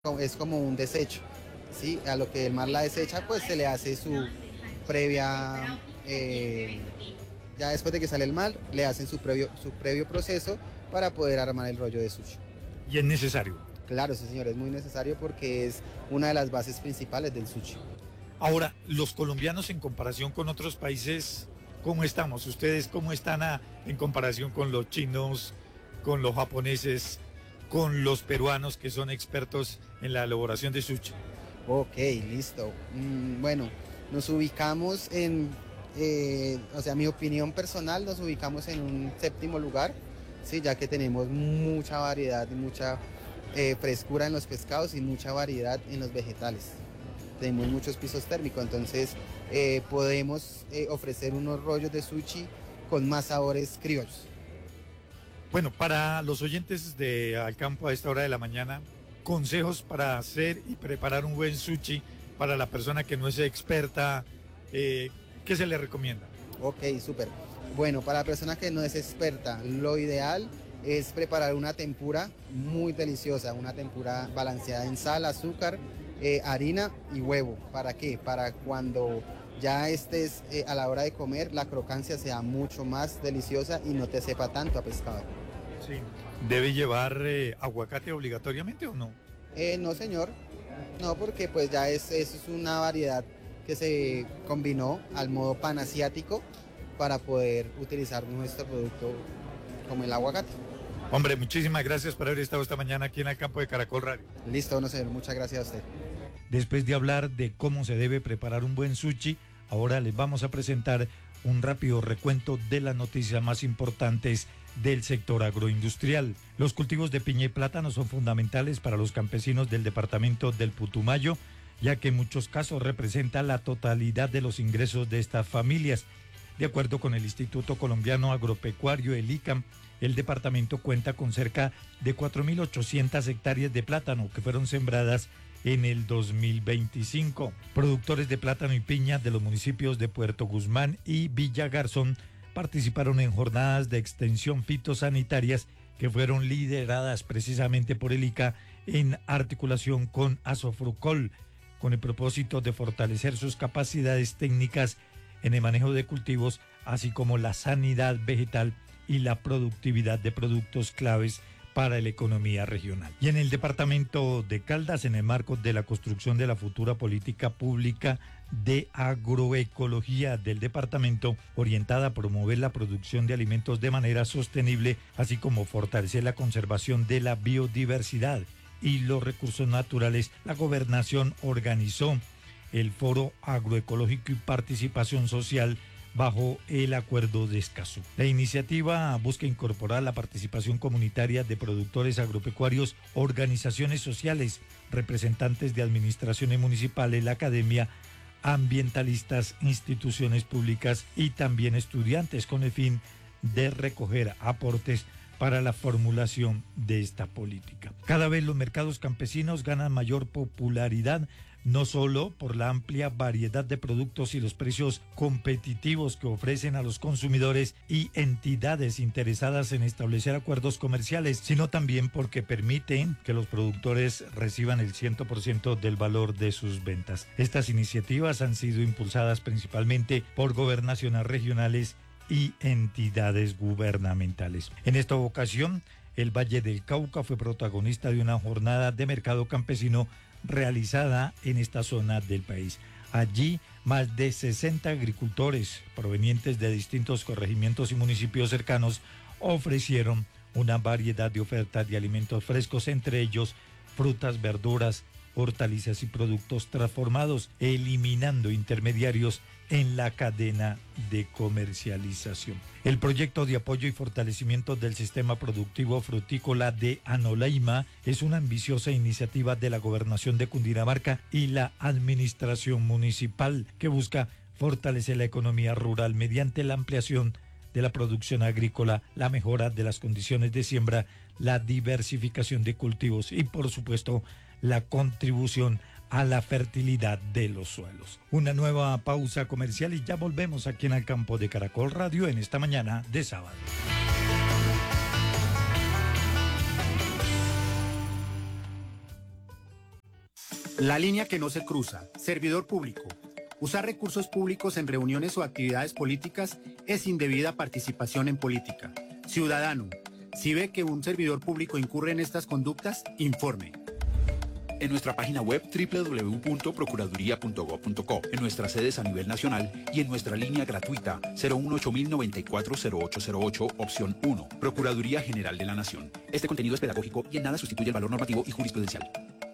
es como un desecho, ¿sí? A lo que el mar la desecha, pues se le hace su previa, ya después de que sale el mar, le hacen su previo proceso para poder armar el rollo de sushi. Y es necesario. Claro, sí señor, es muy necesario porque es una de las bases principales del sushi. Ahora, los colombianos en comparación con otros países, ¿cómo estamos? ¿Ustedes cómo están en comparación con los chinos, con los japoneses, con los peruanos que son expertos en la elaboración de sushi? Ok, listo. Bueno, nos ubicamos o sea, mi opinión personal, nos ubicamos en un séptimo lugar, sí, ya que tenemos mucha variedad y mucha frescura en los pescados y mucha variedad en los vegetales. Tenemos muchos pisos térmicos, entonces podemos ofrecer unos rollos de sushi con más sabores criollos. Bueno, para los oyentes de Al Campo a esta hora de la mañana, consejos para hacer y preparar un buen sushi para la persona que no es experta, ¿qué se le recomienda? Ok, súper. Bueno, para la persona que no es experta, lo ideal es preparar una tempura muy deliciosa, una tempura balanceada en sal, azúcar, harina y huevo. ¿Para qué? Para cuando ya estés a la hora de comer, la crocancia sea mucho más deliciosa y no te sepa tanto a pescado. Sí. ¿Debe llevar aguacate obligatoriamente o no? No, señor. No, porque pues ya es una variedad que se combinó al modo panasiático para poder utilizar nuestro producto como el aguacate. Hombre, muchísimas gracias por haber estado esta mañana aquí en el campo de Caracol Radio. Listo, no, señor. Muchas gracias a usted. Después de hablar de cómo se debe preparar un buen sushi, ahora les vamos a presentar un rápido recuento de las noticias más importantes del sector agroindustrial. Los cultivos de piña y plátano son fundamentales para los campesinos del departamento del Putumayo, ya que en muchos casos representa la totalidad de los ingresos de estas familias. De acuerdo con el Instituto Colombiano Agropecuario, el ICAM, el departamento cuenta con cerca de 4.800 hectáreas de plátano que fueron sembradas en el 2025. Productores de plátano y piña de los municipios de Puerto Guzmán y Villa Garzón participaron en jornadas de extensión fitosanitarias que fueron lideradas precisamente por el ICA en articulación con Asofrucol, con el propósito de fortalecer sus capacidades técnicas en el manejo de cultivos, así como la sanidad vegetal y la productividad de productos claves para la economía regional. Y en el departamento de Caldas, en el marco de la construcción de la futura política pública de agroecología del departamento, orientada a promover la producción de alimentos de manera sostenible, así como fortalecer la conservación de la biodiversidad y los recursos naturales, la gobernación organizó el Foro Agroecológico y Participación Social bajo el Acuerdo de Escazú. La iniciativa busca incorporar la participación comunitaria de productores agropecuarios, organizaciones sociales, representantes de administraciones municipales, la academia, ambientalistas, instituciones públicas y también estudiantes, con el fin de recoger aportes para la formulación de esta política. Cada vez los mercados campesinos ganan mayor popularidad, no solo por la amplia variedad de productos y los precios competitivos que ofrecen a los consumidores y entidades interesadas en establecer acuerdos comerciales, sino también porque permiten que los productores reciban el 100% del valor de sus ventas. Estas iniciativas han sido impulsadas principalmente por gobernaciones regionales y entidades gubernamentales. En esta ocasión, el Valle del Cauca fue protagonista de una jornada de mercado campesino realizada en esta zona del país. Allí, más de 60 agricultores provenientes de distintos corregimientos y municipios cercanos ofrecieron una variedad de ofertas de alimentos frescos, entre ellos frutas, verduras, hortalizas y productos transformados, eliminando intermediarios en la cadena de comercialización. El proyecto de apoyo y fortalecimiento del sistema productivo frutícola de Anolaima es una ambiciosa iniciativa de la Gobernación de Cundinamarca y la Administración Municipal que busca fortalecer la economía rural mediante la ampliación de la producción agrícola, la mejora de las condiciones de siembra, la diversificación de cultivos y, por supuesto, la contribución a la fertilidad de los suelos. Una nueva pausa comercial y ya volvemos aquí en el campo de Caracol Radio en esta mañana de sábado. La línea que no se cruza. Servidor público. Usar recursos públicos en reuniones o actividades políticas es indebida participación en política. Ciudadano, si ve que un servidor público incurre en estas conductas, informe. En nuestra página web www.procuraduría.gov.co, en nuestras sedes a nivel nacional y en nuestra línea gratuita 018-094-0808, opción 1. Procuraduría General de la Nación. Este contenido es pedagógico y en nada sustituye el valor normativo y jurisprudencial.